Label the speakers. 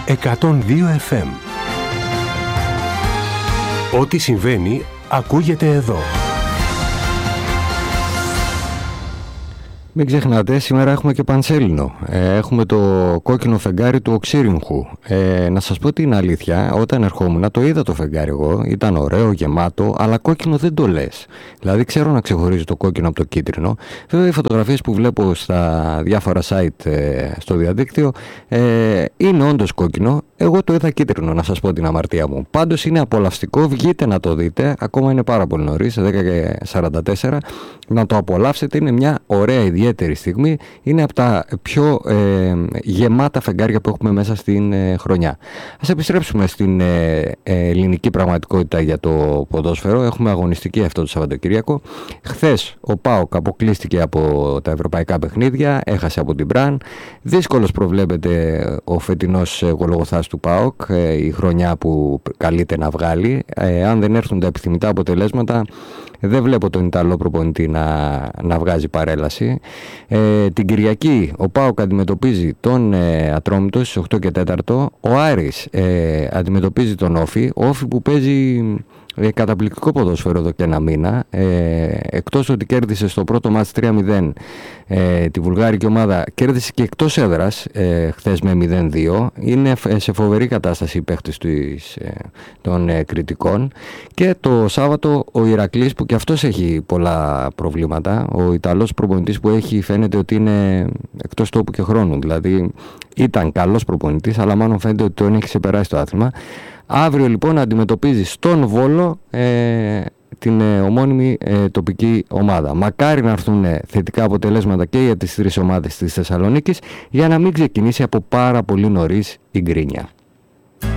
Speaker 1: 102 FM. Ό,τι συμβαίνει ακούγεται εδώ.
Speaker 2: Μην ξεχνάτε, σήμερα έχουμε και πανσέλινο. Έχουμε το κόκκινο φεγγάρι του Οξύριγχου. Να σας πω την αλήθεια, όταν ερχόμουν το είδα το φεγγάρι εγώ, ήταν ωραίο, γεμάτο, αλλά κόκκινο δεν το λες. Δηλαδή ξέρω να ξεχωρίζει το κόκκινο από το κίτρινο. Βέβαια οι φωτογραφίες που βλέπω στα διάφορα site στο διαδίκτυο είναι όντως κόκκινο. Εγώ το είδα κίτρινο, να σας πω την αμαρτία μου. Πάντως είναι απολαυστικό, βγείτε να το δείτε. Ακόμα είναι πάρα πολύ νωρίς, 10:44. Να το απολαύσετε, είναι μια ωραία ιδιαίτερη στιγμή. Είναι από τα πιο γεμάτα φεγγάρια που έχουμε μέσα στην χρονιά. Ας επιστρέψουμε στην ελληνική πραγματικότητα για το ποδόσφαιρο. Έχουμε αγωνιστική αυτό το Σαββατοκύριακο. Χθες ο ΠΑΟΚ αποκλείστηκε από τα ευρωπαϊκά παιχνίδια, έχασε από την Μπραν. Δύσκολος προβλέπεται ο φετινός γολογοθάς του ΠΑΟΚ, η χρονιά που καλείται να βγάλει. Αν δεν έρθουν τα επιθυμητά αποτελέσματα, δεν βλέπω τον Ιταλό προπονητή να βγάζει παρέλαση. Την Κυριακή ο ΠΑΟΚ αντιμετωπίζει τον Ατρόμητο στις 8 και 4. Ο Άρης αντιμετωπίζει τον Όφη. Ο Όφη που παίζει καταπληκτικό ποδόσφαιρο εδώ και ένα μήνα. Εκτός ότι κέρδισε στο πρώτο μάτς 3-0 τη βουλγάρικη ομάδα, κέρδισε και εκτός έδρας χθες με 0-2. Είναι σε φοβερή κατάσταση οι παίχτες των κριτικών. Και το Σάββατο ο Ηρακλής, που και αυτός έχει πολλά προβλήματα. Ο Ιταλός προπονητής που έχει, φαίνεται ότι είναι εκτός τόπου και χρόνου. Δηλαδή ήταν καλός προπονητής, αλλά μάλλον φαίνεται ότι τον έχει ξεπεράσει το άθλημα. Αύριο λοιπόν αντιμετωπίζει στον Βόλο την ομώνυμη τοπική ομάδα. Μακάρι να έρθουν θετικά αποτελέσματα και για τις τρεις ομάδες της Θεσσαλονίκης, για να μην ξεκινήσει από πάρα πολύ νωρίς η γκρίνια.